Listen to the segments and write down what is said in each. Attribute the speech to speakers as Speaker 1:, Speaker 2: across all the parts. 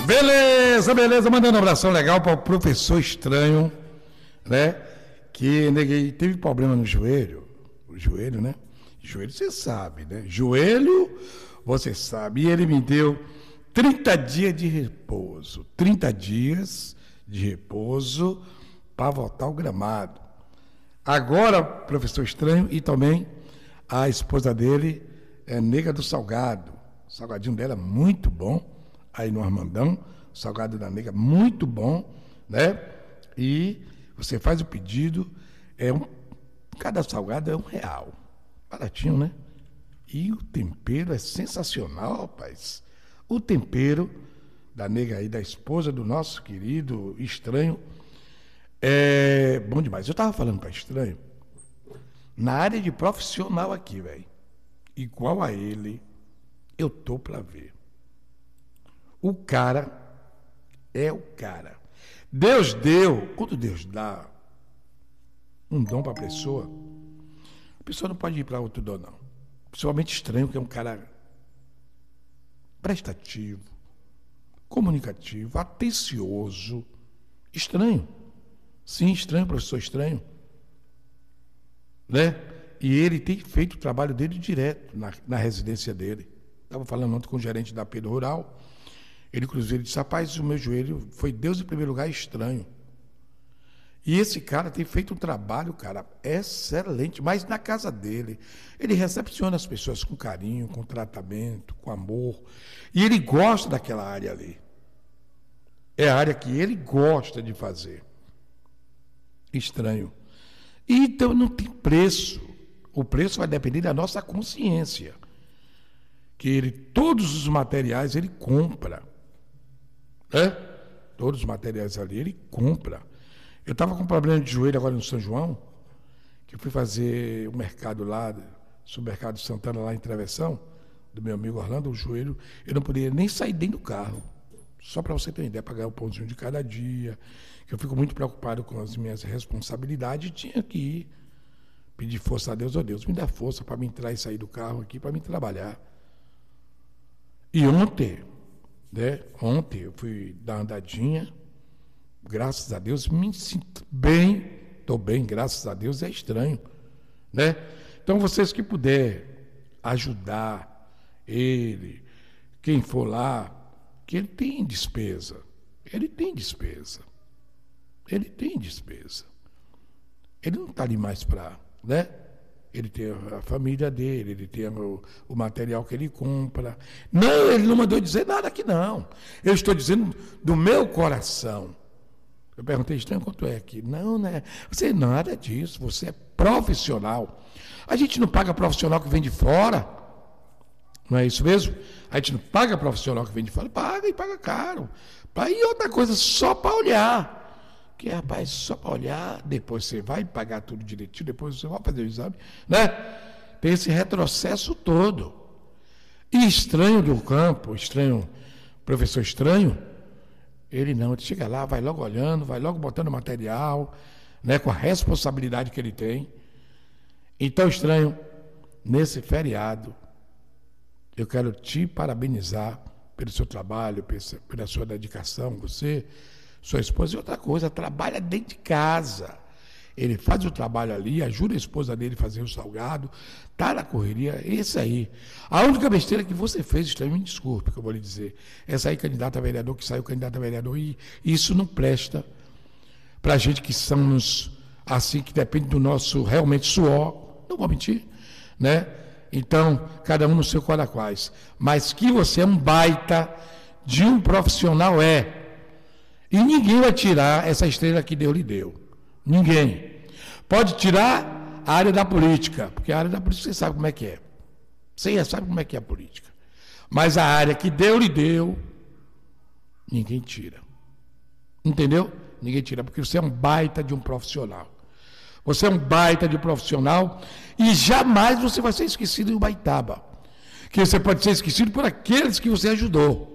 Speaker 1: Beleza, beleza. Mandando um abração legal para o professor Estranho, né? Que neguei, teve problema no joelho. O joelho, né? Joelho você sabe, né? Joelho, você sabe. E ele me deu 30 dias de repouso. 30 dias de repouso para voltar ao gramado. Agora, professor Estranho, e também a esposa dele é Nega do Salgado. O salgadinho dela é muito bom. Aí no Armandão, o salgado da Nega, muito bom, né? E você faz o pedido, cada salgado é R$1. Baratinho, né? E o tempero é sensacional, rapaz. O tempero da Nega aí, da esposa do nosso querido Estranho, é bom demais. Eu tava falando para Estranho, na área de profissional aqui, velho, igual a ele, eu tô para ver. O cara é o cara. Deus deu, quando Deus dá um dom para a pessoa não pode ir para outro dom, não. Principalmente Estranho, que é um cara prestativo, comunicativo, atencioso. Estranho. Sim, Estranho, professor Estranho. Né? E ele tem feito o trabalho dele direto na residência dele. Estava falando ontem com o gerente da Pedro Rural. Ele, inclusive, disse: rapaz, o meu joelho foi Deus em primeiro lugar, Estranho. E esse cara tem feito um trabalho, cara, excelente, mas na casa dele. Ele recepciona as pessoas com carinho, com tratamento, com amor. E ele gosta daquela área ali. É a área que ele gosta de fazer. Estranho. E então não tem preço. O preço vai depender da nossa consciência. Que ele, todos os materiais, ele compra. Né? Todos os materiais ali, ele compra. Eu estava com problema de joelho agora no São João, que eu fui fazer o mercado lá, supermercado Santana, lá em Travessão, do meu amigo Orlando, o joelho, eu não poderia nem sair dentro do carro. Só para você ter uma ideia, para ganhar o pãozinho de cada dia, que eu fico muito preocupado com as minhas responsabilidades, e tinha que ir pedir força a Deus: ó Deus, me dá força para me entrar e sair do carro aqui, para me trabalhar. E ontem eu fui dar uma andadinha, graças a Deus, me sinto bem, estou bem, graças a Deus. É Estranho, né? Então, vocês que puderem ajudar ele, quem for lá, que ele tem despesa, ele não está ali mais para, né? Ele tem a família dele, ele tem o material que ele compra. Não, ele não mandou dizer nada aqui, não. Eu estou dizendo do meu coração. Eu perguntei: Estranho, quanto é aqui? Não, né? Você nada disso, você é profissional. A gente não paga profissional que vem de fora. Não é isso mesmo? A gente não paga profissional que vem de fora, paga e paga caro. E outra coisa, só para olhar. Que, rapaz, só para olhar, depois você vai pagar tudo direitinho, depois você vai fazer o exame, né? Tem esse retrocesso todo. E Estranho do campo, professor Estranho, ele não, ele chega lá, vai logo olhando, vai logo botando material, né, com a responsabilidade que ele tem. Então, Estranho, nesse feriado, eu quero te parabenizar pelo seu trabalho, pela sua dedicação, você, sua esposa. E outra coisa, trabalha dentro de casa. Ele faz o trabalho ali, ajuda a esposa dele a fazer o salgado, tá na correria, esse aí. A única besteira que você fez, Estranho, me desculpe que eu vou lhe dizer, é sair candidato a vereador, que saiu candidato a vereador, e isso não presta para a gente que somos assim, que depende do nosso realmente suor, não vou mentir, né? Então, cada um no seu qual quais. Mas que você é um baita de um profissional, e ninguém vai tirar essa estrela que Deus lhe deu. Ninguém. Pode tirar a área da política, porque a área da política você sabe como é que é. Você já sabe como é que é a política. Mas a área que Deus lhe deu, ninguém tira. Entendeu? Ninguém tira, porque você é um baita de um profissional. Você é um baita de profissional e jamais você vai ser esquecido em Ubaitaba. Que você pode ser esquecido por aqueles que você ajudou.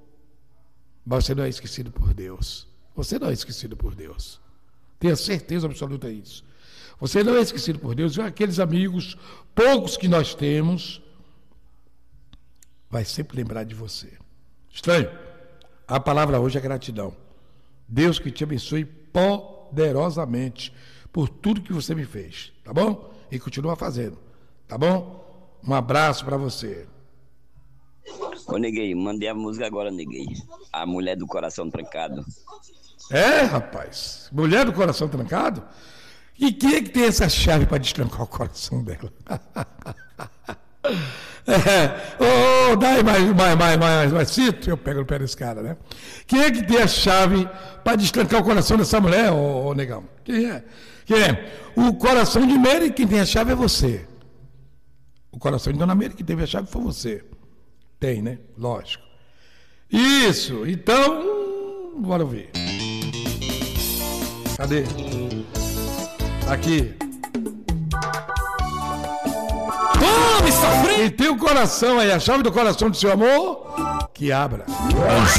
Speaker 1: Mas você não é esquecido por Deus. Você não é esquecido por Deus. Tenha certeza absoluta disso. Você não é esquecido por Deus. E aqueles amigos, poucos que nós temos, vai sempre lembrar de você. Estranho, A palavra hoje é gratidão. Deus que te abençoe poderosamente por tudo que você me fez, tá bom? E continua fazendo, tá bom? Um abraço para você.
Speaker 2: Ô, Neguei, mandei a música agora, Neguei. A Mulher do Coração Trancado.
Speaker 1: É, rapaz. Mulher do coração trancado? E quem é que tem essa chave para destrancar o coração dela? Dá aí mais cito, eu pego no pé desse cara, né? Quem é que tem a chave para destrancar o coração dessa mulher, ô negão? Quem é? O coração de Mary, quem tem a chave é você. O coração de Dona Mary, quem teve a chave foi você. Tem, né? Lógico. Isso, então, bora ouvir. Cadê? Aqui. Tome, sofrer! E tem o coração aí, a chave do coração do seu amor, que abra.